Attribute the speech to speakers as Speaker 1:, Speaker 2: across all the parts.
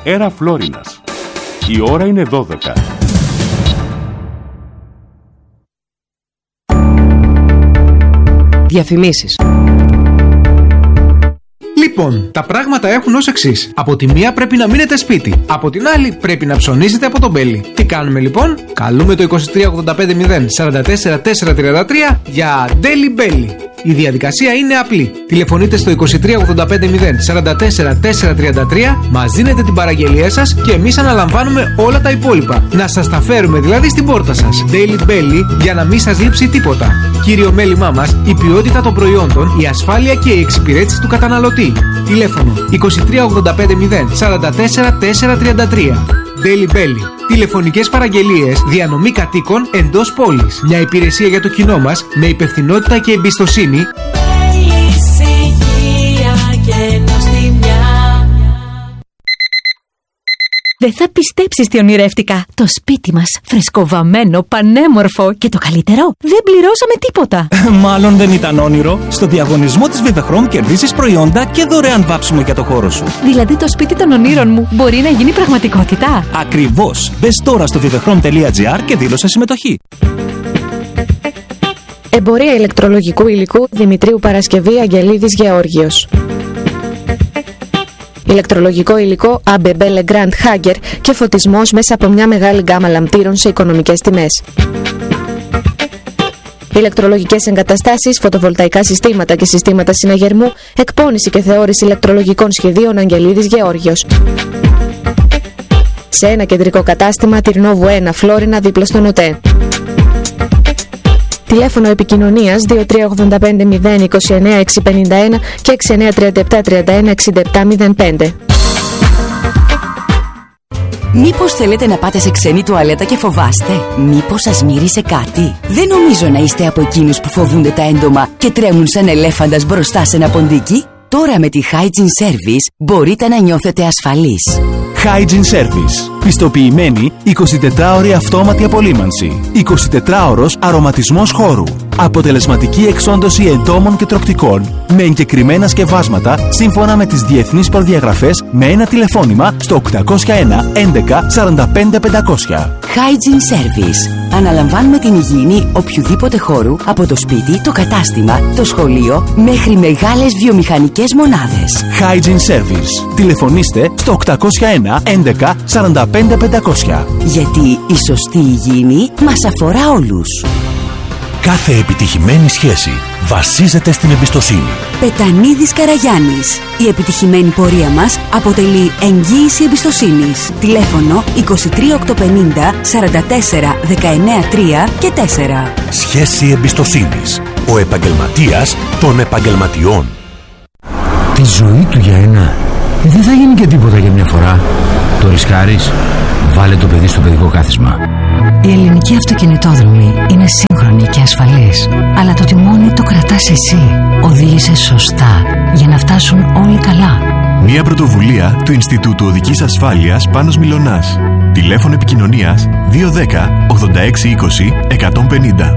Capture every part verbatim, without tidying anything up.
Speaker 1: Έρα Φλόρινας. Η ώρα είναι δώδεκα.
Speaker 2: Διαφημίσεις.
Speaker 3: Λοιπόν, τα πράγματα έχουν ως εξής. Από τη μία πρέπει να μείνετε σπίτι. Από την άλλη πρέπει να ψωνίσετε από τον Μπέλι. Τι κάνουμε λοιπόν? Καλούμε το είκοσι τρία ογδόντα πέντε μηδέν σαράντα τέσσερα τετρακόσια τριάντα τρία για Daily Belly. Η διαδικασία είναι απλή. Τηλεφωνείτε στο είκοσι τρία ογδόντα πέντε μηδέν σαράντα τέσσερα τετρακόσια τριάντα τρία, μας δίνετε την παραγγελία σας και εμείς αναλαμβάνουμε όλα τα υπόλοιπα. Να σας τα φέρουμε δηλαδή στην πόρτα σας. Daily Belly για να μην σας λείψει τίποτα. Κύριο μέλημά μας, η ποιότητα των προϊόντων, η ασφάλεια και η εξυπηρέτηση του καταναλωτή. Τηλέφωνο είκοσι τρία ογδόντα πέντε μηδέν σαράντα τέσσερα τετρακόσια τριάντα τρία. Daily Belly. Τηλεφωνικές παραγγελίες, διανομή κατοίκων εντός πόλης. Μια υπηρεσία για το κοινό μας με υπευθυνότητα και εμπιστοσύνη.
Speaker 4: Δεν θα πιστέψεις τι ονειρεύτηκα. Το σπίτι μας, φρεσκοβαμμένο, πανέμορφο και το καλύτερο, δεν πληρώσαμε τίποτα.
Speaker 5: Μάλλον δεν ήταν όνειρο. Στο διαγωνισμό της Vivechrom κερδίζεις προϊόντα και δωρεάν βάψιμο για το χώρο σου.
Speaker 4: Δηλαδή το σπίτι των ονείρων μου μπορεί να γίνει πραγματικότητα.
Speaker 5: Ακριβώς. Μπες τώρα στο vivechrom τελεία gr και δήλωσε συμμετοχή.
Speaker 6: Εμπορία ηλεκτρολογικού υλικού Δημητρίου Παρασκευή Αγγελίδης Γεώργιος. Ηλεκτρολογικό υλικό έι μπι μπι Legrand Hager και φωτισμός μέσα από μια μεγάλη γκάμα λαμπτήρων σε οικονομικές τιμές. Ηλεκτρολογικές εγκαταστάσεις, φωτοβολταϊκά συστήματα και συστήματα συναγερμού, εκπώνηση και θεώρηση ηλεκτρολογικών σχεδίων Αγγελίδης Γεώργιος. Σε ένα κεντρικό κατάστημα, Τυρνόβου ένα, Φλόρινα, δίπλα στον ΟΤΕ. Τηλέφωνο επικοινωνίας δύο τρία ογδόντα πέντε μηδέν είκοσι εννέα εξακόσια πενήντα ένα και έξι εννέα τριάντα επτά τριάντα ένα εξήντα επτά μηδέν πέντε.
Speaker 7: Μήπως θέλετε να πάτε σε ξένη τουαλέτα και φοβάστε? Μήπως σας μύρισε κάτι? Δεν νομίζω να είστε από εκείνους που φοβούνται τα έντομα και τρέμουν σαν ελέφαντας μπροστά σε ένα ποντίκι. Τώρα με τη Hygiene Service μπορείτε να νιώθετε ασφαλείς.
Speaker 5: Hygiene Service. Πιστοποιημένη εικοσιτετράωρη αυτόματη απολύμανση. εικοσιτετράωρος αρωματισμός χώρου. Αποτελεσματική εξόντωση εντόμων και τροκτικών με εγκεκριμένα σκευάσματα σύμφωνα με τις διεθνείς προδιαγραφές με ένα τηλεφώνημα στο οκτακόσια ένα έντεκα σαράντα πέντε πεντακόσια.
Speaker 7: Hygiene Service. Αναλαμβάνουμε την υγιεινή οποιοδήποτε χώρου από το σπίτι, το κατάστημα, το σχολείο μέχρι μεγάλες βιομηχανικές μονάδες.
Speaker 5: Hygiene Service. Τηλεφωνήστε στο οκτακόσια ένα έντεκα σαράντα πέντε πεντακόσια.
Speaker 7: Γιατί η σωστή υγιεινή μας αφορά όλους.
Speaker 8: Κάθε επιτυχημένη σχέση βασίζεται στην εμπιστοσύνη.
Speaker 7: Πετανίδης Καραγιάννης. Η επιτυχημένη πορεία μας αποτελεί εγγύηση εμπιστοσύνης. Τηλέφωνο είκοσι τρία οκτακόσια πενήντα σαράντα τέσσερα δεκαεννέα τρία και τέσσερα.
Speaker 8: Σχέση εμπιστοσύνης. Ο επαγγελματίας των επαγγελματιών.
Speaker 9: Τη ζωή του για ένα. Δεν θα γίνει και τίποτα για μια φορά. Το ρισκάρεις? Βάλε το παιδί στο παιδικό κάθισμα.
Speaker 10: Η ελληνική αυτοκινητόδρομη είναι σύγχρονη και ασφαλής, αλλά το τιμόνι το κρατάς εσύ. Οδήγησε σωστά για να φτάσουν όλοι καλά.
Speaker 11: Μια πρωτοβουλία του Ινστιτούτου Οδικής Ασφάλειας Πάνος Μιλωνάς. Τηλέφωνο επικοινωνίας δύο ένα μηδέν ογδόντα έξι είκοσι εκατόν πενήντα.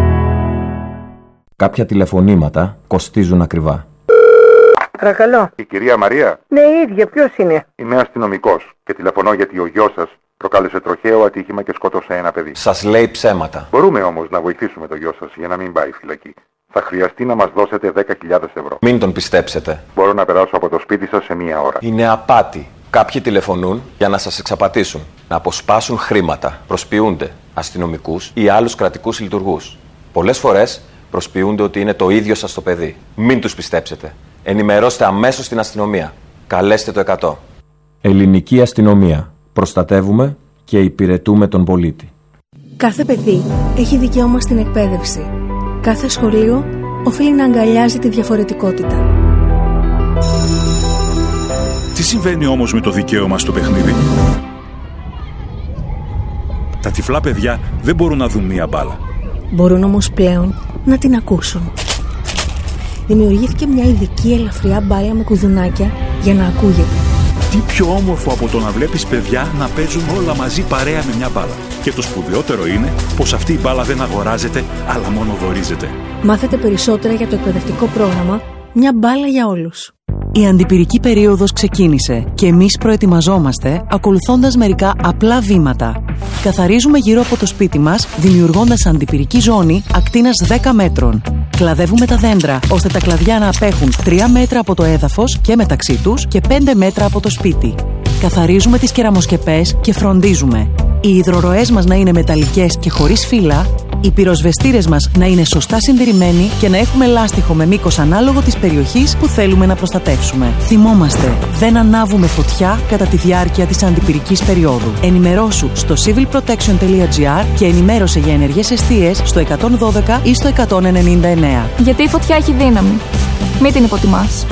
Speaker 12: Κάποια τηλεφωνήματα κοστίζουν ακριβά.
Speaker 13: Παρακαλώ.
Speaker 14: Η κυρία Μαρία.
Speaker 13: Ναι, η ίδια. Ποιος είναι?
Speaker 14: Είμαι αστυνομικός και τηλεφωνώ γιατί ο γιος σας προκάλεσε τροχαίο ατύχημα και σκότωσε ένα παιδί.
Speaker 12: Σας λέει ψέματα.
Speaker 14: Μπορούμε όμως να βοηθήσουμε το γιο σας για να μην πάει φυλακή. Θα χρειαστεί να μας δώσετε δέκα χιλιάδες ευρώ.
Speaker 12: Μην τον πιστέψετε.
Speaker 14: Μπορώ να περάσω από το σπίτι σας σε μία ώρα.
Speaker 12: Είναι απάτη. Κάποιοι τηλεφωνούν για να σας εξαπατήσουν, να αποσπάσουν χρήματα, προσποιούνται αστυνομικούς ή άλλους κρατικούς λειτουργούς. Πολλές φορές προσποιούνται ότι είναι το ίδιο σας το παιδί. Μην τους πιστέψετε. Ενημερώστε αμέσως την αστυνομία. Καλέστε το εκατό.
Speaker 15: Ελληνική αστυνομία. Προστατεύουμε και υπηρετούμε τον πολίτη.
Speaker 16: Κάθε παιδί έχει δικαίωμα στην εκπαίδευση. Κάθε σχολείο οφείλει να αγκαλιάζει τη διαφορετικότητα.
Speaker 17: Τι συμβαίνει όμως με το δικαίωμα στο παιχνίδι? Τα τυφλά παιδιά δεν μπορούν να δουν μία μπάλα.
Speaker 16: Μπορούν όμως πλέον να την ακούσουν. Δημιουργήθηκε μια ειδική ελαφριά μπάλα με κουδουνάκια για να ακούγεται.
Speaker 17: Τι πιο όμορφο από το να βλέπεις παιδιά να παίζουν όλα μαζί παρέα με μια μπάλα. Και το σπουδαιότερο είναι πως αυτή η μπάλα δεν αγοράζεται, αλλά μόνο δωρίζεται.
Speaker 16: Μάθετε περισσότερα για το εκπαιδευτικό πρόγραμμα «Μια μπάλα για όλους».
Speaker 2: Η αντιπυρική περίοδος ξεκίνησε και εμείς προετοιμαζόμαστε ακολουθώντας μερικά απλά βήματα. Καθαρίζουμε γύρω από το σπίτι μας, δημιουργώντας αντιπυρική ζώνη ακτίνας δέκα μέτρων. Κλαδεύουμε τα δέντρα, ώστε τα κλαδιά να απέχουν τρία μέτρα από το έδαφος και μεταξύ τους και πέντε μέτρα από το σπίτι. Καθαρίζουμε τις κεραμοσκεπές και φροντίζουμε οι υδροροές μας να είναι μεταλλικές και χωρίς φύλλα, οι πυροσβεστήρες μας να είναι σωστά συντηρημένοι και να έχουμε λάστιχο με μήκος ανάλογο της περιοχής που θέλουμε να προστατεύσουμε. Θυμόμαστε, δεν ανάβουμε φωτιά κατά τη διάρκεια της αντιπυρικής περίοδου. Ενημερώσου στο civil protection τελεία gr και ενημέρωσε για ενεργές εστίες στο εκατόν δώδεκα ή στο εκατόν ενενήντα εννέα.
Speaker 18: Γιατί η φωτιά έχει δύναμη. Μην την υποτιμάς.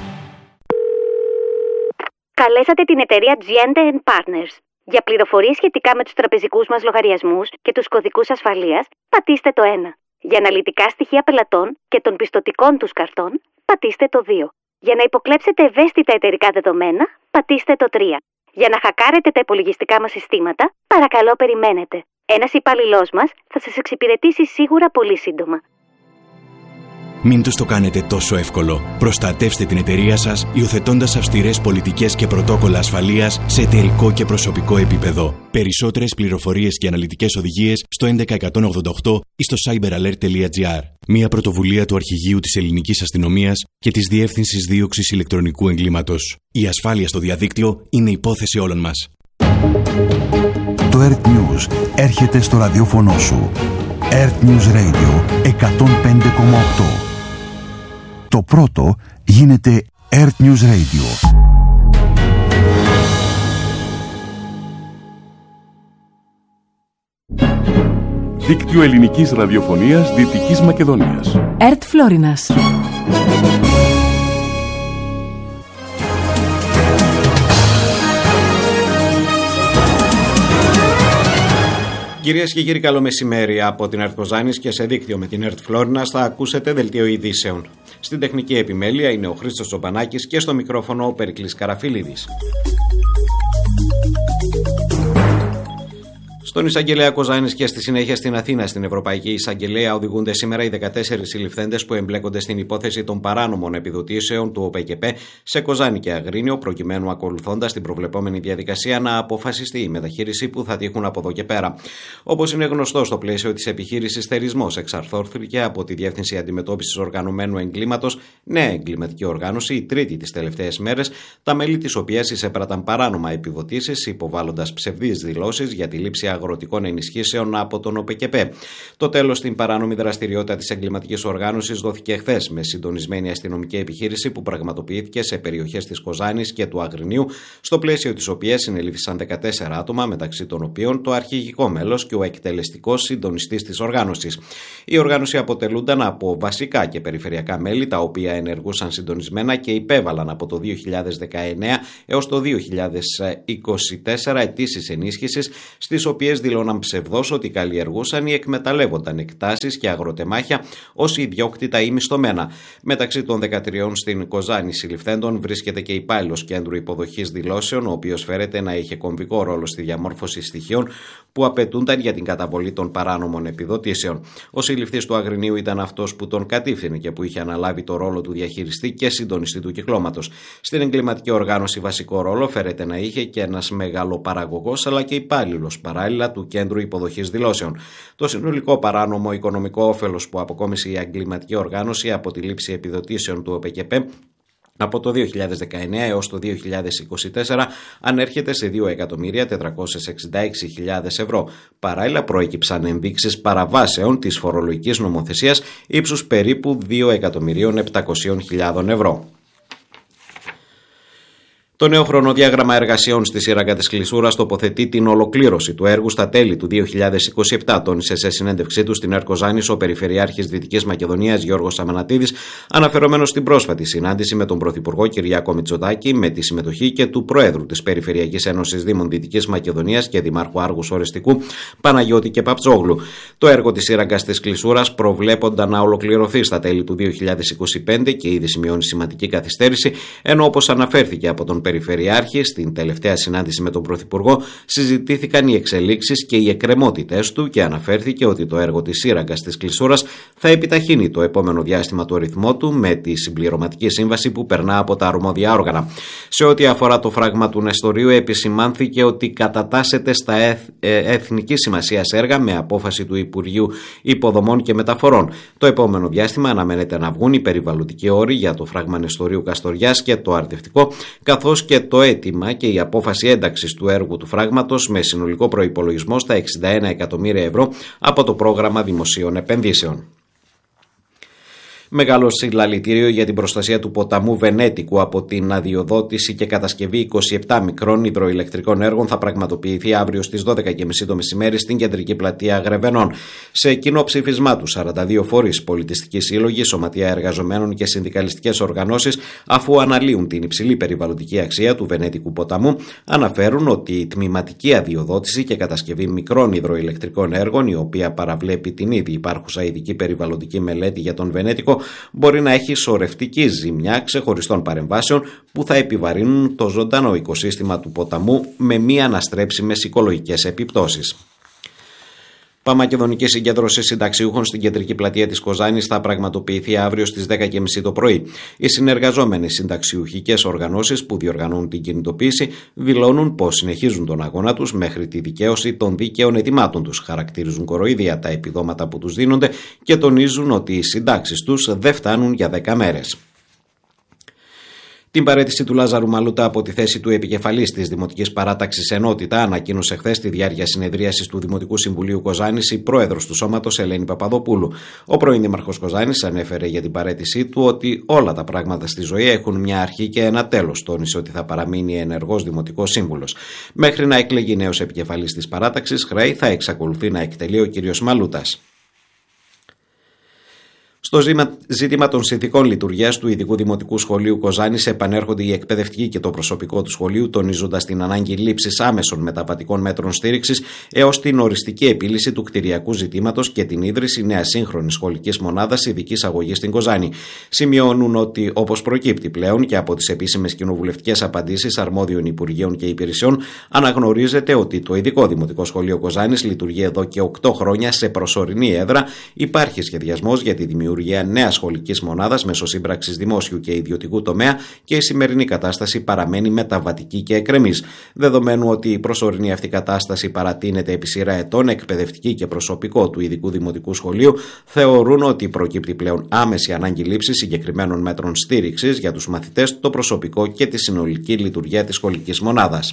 Speaker 19: Καλέσατε την εταιρεία τζι εντ εντ Partners. Για πληροφορίες σχετικά με τους τραπεζικούς μας λογαριασμούς και τους κωδικούς ασφαλείας, πατήστε το ένα. Για αναλυτικά στοιχεία πελατών και των πιστωτικών τους καρτών, πατήστε το δύο. Για να υποκλέψετε ευαίσθητα εταιρικά δεδομένα, πατήστε το τρία. Για να χακάρετε τα υπολογιστικά μας συστήματα, παρακαλώ περιμένετε. Ένας υπαλληλός μας θα σας εξυπηρετήσει σίγουρα πολύ σύντομα.
Speaker 20: Μην τους το κάνετε τόσο εύκολο. Προστατεύστε την εταιρεία σας υιοθετώντας αυστηρές πολιτικές και πρωτόκολλα ασφαλείας σε εταιρικό και προσωπικό επίπεδο. Περισσότερες πληροφορίες και αναλυτικές οδηγίες στο έντεκα εκατόν ογδόντα οκτώ ή στο cyber alert τελεία gr. Μία πρωτοβουλία του Αρχηγείου της Ελληνικής Αστυνομίας και της Διεύθυνσης Δίωξης Ηλεκτρονικού Εγκλήματος. Η ασφάλεια στο διαδίκτυο είναι υπόθεση όλων μας.
Speaker 21: Το Earth News έρχεται στο ραδιόφωνο σου. Earth News Radio εκατόν πέντε κόμμα οκτώ. Το πρώτο γίνεται Earth News Radio.
Speaker 1: Δίκτυο ελληνικής ραδιοφωνίας Δυτικής Μακεδονίας.
Speaker 4: Ερτ Φλόρινας.
Speaker 22: Κυρίες και κύριοι, καλό μεσημέρι από την ΕΡΤ Κοζάνης και σε δίκτυο με την ΕΡΤ Φλόρινας θα ακούσετε δελτίο ειδήσεων. Στην τεχνική επιμέλεια είναι ο Χρήστος Τσοπανάκης και στο μικρόφωνο ο Περικλής Καραφίλιδης. Στον Εισαγγελέα Κοζάνης και στη συνέχεια στην Αθήνα, στην Ευρωπαϊκή Εισαγγελέα, οδηγούνται σήμερα οι δεκατέσσερις συλληφθέντες που εμπλέκονται στην υπόθεση των παράνομων επιδοτήσεων του ΟΠΕΚΕΠ σε Κοζάνη και Αγρίνιο, προκειμένου ακολουθώντας την προβλεπόμενη διαδικασία να αποφασιστεί η μεταχείριση που θα τύχουν από εδώ και πέρα. Όπως είναι γνωστό, στο πλαίσιο της επιχείρησης Θερισμός εξαρθρώθηκε από τη Διεύθυνση Αντιμετώπισης Οργανωμένου Εγκλήματος νέα εγκληματική οργάνωση, η τρίτη τις τελευταίες μέρες, τα μέλη της οποίας εισέπραταν παράνομα επιδοτήσεις, υποβάλλοντας ψευδείς δηλώσεις για τη λήψη αγροτικών ενισχύσεων από τον ΟΠΕΚΕΠ. Το τέλος στην παράνομη δραστηριότητα της εγκληματικής οργάνωσης δόθηκε χθες με συντονισμένη αστυνομική επιχείρηση που πραγματοποιήθηκε σε περιοχές της Κοζάνης και του Αγρινίου, στο πλαίσιο της οποίας συνελήφθησαν δεκατέσσερα άτομα, μεταξύ των οποίων το αρχηγικό μέλος και ο εκτελεστικός συντονιστής της οργάνωσης. Η οργάνωση αποτελούνταν από βασικά και περιφερειακά μέλη, τα οποία ενεργούσαν συντονισμένα και υπέβαλαν από το δύο χιλιάδες δεκαεννέα έως το δύο χιλιάδες είκοσι τέσσερα αιτήσεις ενίσχυσης, στις οποίες δηλώναν ψευδώς ότι καλλιεργούσαν ή εκμεταλλεύονταν εκτάσεις και αγροτεμάχια ως ιδιόκτητα ή μισθωμένα. Μεταξύ των δεκατριών στην Κοζάνη συλληφθέντων βρίσκεται και υπάλληλος κέντρου υποδοχής δηλώσεων, ο οποίος φέρεται να είχε κομβικό ρόλο στη διαμόρφωση στοιχείων που απαιτούνταν για την καταβολή των παράνομων επιδοτήσεων. Ο συλληφθής του Αγρινίου ήταν αυτός που τον κατήφθηνε και που είχε αναλάβει το ρόλο του διαχειριστή και συντονιστή του κυκλώματος. Στην εγκληματική οργάνωση βασικό ρόλο φέρεται να είχε και ένας μεγαλοπαραγωγός αλλά και υπάλληλος παράλληλα του κέντρου υποδοχής δηλώσεων. Το συνολικό παράνομο οικονομικό όφελος που αποκόμισε η εγκληματική οργάνωση από τη λήψη επιδοτήσεων του ΟΠΕΚΕΠ από το δύο χιλιάδες δεκαεννέα έως το δύο χιλιάδες είκοσι τέσσερα ανέρχεται σε δύο εκατομμύρια τετρακόσιες εξήντα έξι χιλιάδες ευρώ. Παράλληλα προέκυψαν ενδείξεις παραβάσεων της φορολογικής νομοθεσίας ύψους περίπου δύο εκατομμυρίων επτακόσιες χιλιάδες ευρώ. Το νέο χρονοδιάγραμμα εργασιών στη σύραγγα της Κλεισούρας τοποθετεί την ολοκλήρωση του έργου στα τέλη του δύο χιλιάδες είκοσι επτά, τόνισε σε συνέντευξή του στην ΕΡΤ Κοζάνης ο Περιφερειάρχης Δυτικής Μακεδονίας Γιώργος Αμανατίδης, αναφερόμενος στην πρόσφατη συνάντηση με τον Πρωθυπουργό Κυριάκο Μητσοτάκη, με τη συμμετοχή και του Προέδρου της Περιφερειακής Ένωσης Δήμων Δυτικής Μακεδονίας και Δημάρχου Άργους Ορεστικού, Παναγιώτη Κεπαπτζόγλου. Το έργο της σύραγγας της Κλεισούρας προβλέπονταν να ολοκληρωθεί στα τέλη του δύο χιλιάδες είκοσι πέντε και ήδη σημειώνει σημαντική καθυστέρηση, ενώ όπως αναφέρθηκε από τον Περιφερειάρχη, στην τελευταία συνάντηση με τον Πρωθυπουργό συζητήθηκαν οι εξελίξεις και οι εκκρεμότητες του και αναφέρθηκε ότι το έργο της σύραγγας της Κλεισούρας θα επιταχύνει το επόμενο διάστημα το ρυθμό του με τη συμπληρωματική σύμβαση που περνά από τα αρμόδια όργανα. Σε ό,τι αφορά το φράγμα του Νεστορίου, επισημάνθηκε ότι κατατάσσεται στα εθ, ε, εθνική σημασίας έργα με απόφαση του Υπουργείου Υποδομών και Μεταφορών. Το επόμενο διάστημα αναμένεται να βγουν οι περιβαλλοντικοί όροι για το φράγμα Νεστορίου Καστοριάς και το αρδευτικό, καθώς και το αίτημα και η απόφαση ένταξης του έργου του φράγματος με συνολικό προϋπολογισμό στα εξήντα ένα εκατομμύρια ευρώ από το πρόγραμμα δημοσίων επενδύσεων. Μεγάλο συλλαλητήριο για την προστασία του ποταμού Βενέτικου από την αδειοδότηση και κατασκευή είκοσι επτά μικρών υδροηλεκτρικών έργων θα πραγματοποιηθεί αύριο στις δώδεκα και μισή το μεσημέρι στην κεντρική πλατεία Γρεβενών. Σε κοινό ψήφισμά του, σαράντα δύο φορείς, πολιτιστικοί σύλλογοι, σωματεία εργαζομένων και συνδικαλιστικές οργανώσεις, αφού αναλύουν την υψηλή περιβαλλοντική αξία του Βενέτικου ποταμού, αναφέρουν ότι η τμηματική αδειοδότηση και κατασκευή μικρών υδροηλεκτρικών έργων, η οποία παραβλέπει την ήδη υπάρχουσα ειδική περιβαλλοντική μελέτη για τον Βενέτικο, μπορεί να έχει σωρευτική ζημιά ξεχωριστών παρεμβάσεων που θα επιβαρύνουν το ζωντανό οικοσύστημα του ποταμού με μη αναστρέψιμες οικολογικές επιπτώσεις. Παμακεδονική συγκέντρωση συνταξιούχων στην κεντρική πλατεία της Κοζάνης θα πραγματοποιηθεί αύριο στις δέκα και μισή το πρωί. Οι συνεργαζόμενοι συνταξιουχικές οργανώσεις που διοργανώνουν την κινητοποίηση δηλώνουν πως συνεχίζουν τον αγώνα τους μέχρι τη δικαίωση των δίκαιων αιτημάτων τους. Χαρακτηρίζουν κοροϊδία τα επιδόματα που τους δίνονται και τονίζουν ότι οι συντάξεις τους δεν φτάνουν για δέκα μέρες. Την παραίτηση του Λάζαρου Μαλούτα από τη θέση του επικεφαλής της Δημοτικής Παράταξης Ενότητα ανακοίνωσε χθες στη διάρκεια συνεδρίασης του Δημοτικού Συμβουλίου Κοζάνης η πρόεδρος του σώματος Ελένη Παπαδοπούλου. Ο πρώην Δήμαρχος Κοζάνης ανέφερε για την παραίτησή του ότι όλα τα πράγματα στη ζωή έχουν μια αρχή και ένα τέλος. Τόνισε ότι θα παραμείνει ενεργός Δημοτικός Σύμβουλος. Μέχρι να εκλεγεί νέος επικεφαλής της παράταξης, χρέη θα εξακολουθεί να εκτελεί ο κ. Μαλούτας. Στο ζήτημα των συνθηκών λειτουργίας του Ειδικού Δημοτικού Σχολείου Κοζάνης επανέρχονται οι εκπαιδευτικοί και το προσωπικό του σχολείου, τονίζοντας την ανάγκη λήψης άμεσων μεταβατικών μέτρων στήριξης έως την οριστική επίλυση του κτηριακού ζητήματος και την ίδρυση νέας σύγχρονης σχολικής μονάδας ειδικής αγωγής στην Κοζάνη. Σημειώνουν ότι, όπως προκύπτει πλέον και από τις επίσημες κοινοβουλευτικές απαντήσεις αρμόδιων Υπουργείων και Υπηρεσιών, αναγνωρίζεται ότι το Ειδικό Δημοτικό Σχολείο Κοζάνης λειτουργεί εδώ και οκτώ χρόνια σε προσωρινή έδρα. Υπάρχει σχεδιασμός για τη δημιουργία δημιουργία νέας σχολικής μονάδας μέσω σύμπραξης δημόσιου και ιδιωτικού τομέα και η σημερινή κατάσταση παραμένει μεταβατική και εκκρεμής. Δεδομένου ότι η προσωρινή αυτή κατάσταση παρατείνεται επί σειρά ετών, εκπαιδευτική και προσωπικό του Ειδικού Δημοτικού Σχολείου θεωρούν ότι προκύπτει πλέον άμεση ανάγκη λήψης συγκεκριμένων μέτρων στήριξης για τους μαθητές, το προσωπικό και τη συνολική λειτουργία της σχολικής μονάδας.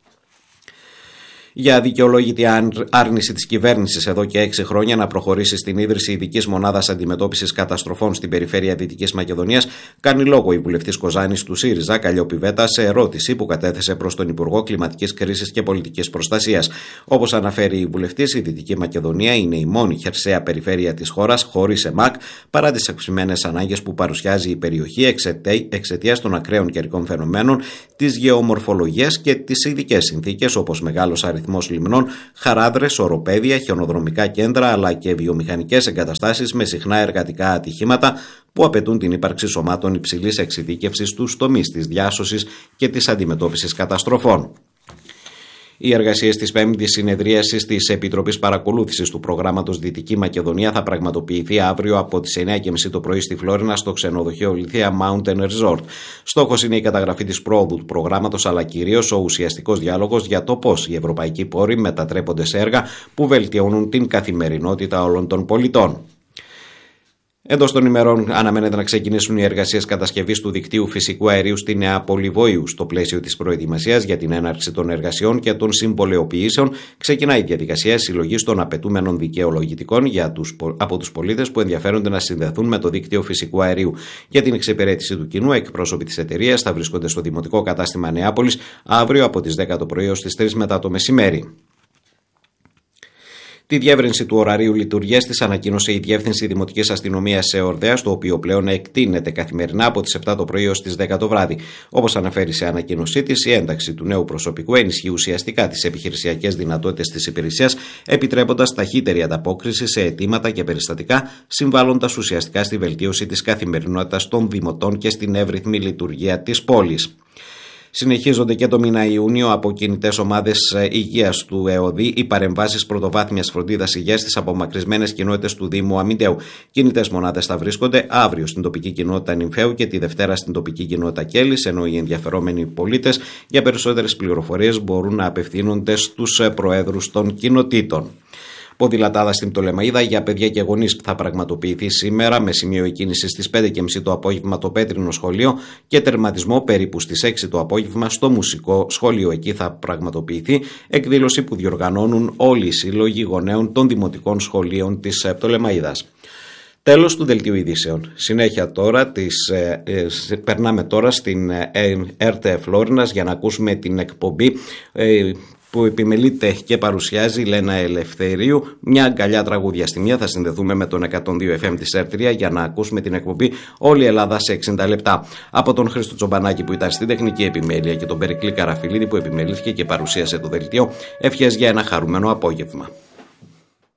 Speaker 22: Για αδικαιολόγητη άρνηση της κυβέρνησης εδώ και έξι χρόνια να προχωρήσει στην ίδρυση ειδικής μονάδας αντιμετώπισης καταστροφών στην περιφέρεια Δυτικής Μακεδονίας, κάνει λόγο η βουλευτής Κοζάνης του ΣΥΡΙΖΑ, Καλλιόπη Βέτα, σε ερώτηση που κατέθεσε προς τον Υπουργό Κλιματικής Κρίσης και Πολιτικής Προστασίας. Όπως αναφέρει η βουλευτής, η Δυτική Μακεδονία είναι η μόνη χερσαία περιφέρεια της χώρας χωρίς ΕΜΑΚ, παρά τις αυξημένες ανάγκες που παρουσιάζει η περιοχή εξαιτίας των ακραίων καιρικών φαινομένων, της γεωμορφολογίας και τις ειδικές συνθήκες όπως μεγάλος αριθμός λιμνών, χαράδρες, οροπέδια, χιονοδρομικά κέντρα αλλά και βιομηχανικές εγκαταστάσεις με συχνά εργατικά ατυχήματα που απαιτούν την ύπαρξη σωμάτων υψηλής εξειδίκευσης στους τομείς της διάσωσης και της αντιμετώπισης καταστροφών. Οι εργασίες της πέμπτης συνεδρίασης της Επιτροπής Παρακολούθησης του Προγράμματος Δυτική Μακεδονία θα πραγματοποιηθεί αύριο από τις εννιά και μισή το πρωί στη Φλόρινα στο ξενοδοχείο Λιθία Mountain Resort. Στόχος είναι η καταγραφή της πρόοδου του προγράμματος αλλά κυρίως ο ουσιαστικός διάλογος για το πώς οι ευρωπαϊκοί πόροι μετατρέπονται σε έργα που βελτιώνουν την καθημερινότητα όλων των πολιτών. Εντός των ημερών αναμένεται να ξεκινήσουν οι εργασίες κατασκευής του δικτύου φυσικού αερίου στη Νέα Πολυβόηου. Στο πλαίσιο της προετοιμασίας για την έναρξη των εργασιών και των συμβολαιοποιήσεων, ξεκινάει η διαδικασία συλλογής των απαιτούμενων δικαιολογητικών για τους, από τους πολίτες που ενδιαφέρονται να συνδεθούν με το δίκτυο φυσικού αερίου. Για την εξυπηρέτηση του κοινού, εκπρόσωποι της εταιρείας θα βρίσκονται στο Δημοτικό Κατάστημα Νεάπολης αύριο από τις δέκα το πρωί έως τις τρεις μετά το μεσημέρι. Τη διεύρυνση του ωραρίου λειτουργίας της ανακοίνωσε η Διεύθυνση Δημοτικής Αστυνομίας σε Ορδέας, το οποίο πλέον εκτείνεται καθημερινά από τις επτά το πρωί έως τις δέκα το βράδυ. Όπως αναφέρει σε ανακοίνωσή της, η ένταξη του νέου προσωπικού ενισχύει ουσιαστικά τις επιχειρησιακές δυνατότητες της υπηρεσίας, επιτρέποντας ταχύτερη ανταπόκριση σε αιτήματα και περιστατικά, συμβάλλοντας ουσιαστικά στη βελτίωση της καθημερινότητας των δημοτών και στην εύρυθμη λειτουργία της πόλης. Συνεχίζονται και το μήνα Ιούνιο από κινητές ομάδες υγείας του ΕΟΔΗ οι παρεμβάσεις πρωτοβάθμιας φροντίδας υγείας στις απομακρυσμένες κοινότητες του Δήμου Αμυντέου. Κινητές μονάδες θα βρίσκονται αύριο στην τοπική κοινότητα Νυμφαίου και τη Δευτέρα στην τοπική κοινότητα Κέλλης, ενώ οι ενδιαφερόμενοι πολίτες για περισσότερες πληροφορίες μπορούν να απευθύνονται στους προέδρους των κοινοτήτων. Ποδηλατάδα στην Πτολεμαΐδα για παιδιά και γονείς θα πραγματοποιηθεί σήμερα με σημείο εκκίνηση στις πέντε και μισή το απόγευμα το Πέτρινο Σχολείο και τερματισμό περίπου στις έξι το απόγευμα στο Μουσικό Σχολείο. Εκεί θα πραγματοποιηθεί εκδήλωση που διοργανώνουν όλοι οι σύλλογοι γονέων των δημοτικών σχολείων της Πτολεμαΐδας. Τέλος του δελτίου ειδήσεων. Συνέχεια τώρα, τις, ε, ε, περνάμε τώρα στην ε, ΕΡΤ Φλόρινας για να ακούσουμε την εκπομπή ε, που επιμελείται και παρουσιάζει η Λένα Ελευθερίου. Μια αγκαλιά τραγούδια στη μία, θα συνδεθούμε με τον εκατόν δύο εφ εμ της ΕΡΤ τρία για να ακούσουμε την εκπομπή Όλη η Ελλάδα σε εξήντα λεπτά. Από τον Χρήστο Τσομπανάκη που ήταν στην τεχνική επιμέλεια και τον Περικλή Καραφιλίδη που επιμελήθηκε και παρουσίασε το δελτίο, ευχές για ένα χαρούμενο απόγευμα.